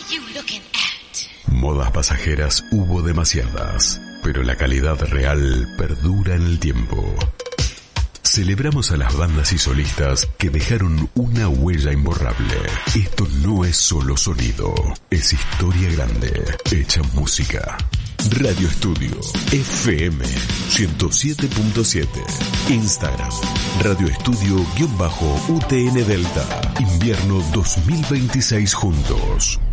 Modas pasajeras hubo demasiadas, pero la calidad real perdura en el tiempo. Celebramos a las bandas y solistas que dejaron una huella imborrable. Esto no es solo sonido, es historia grande, hecha música. Radio Estudio FM 107.7. Instagram Radio Estudio-UTN Delta. Invierno 2026 juntos.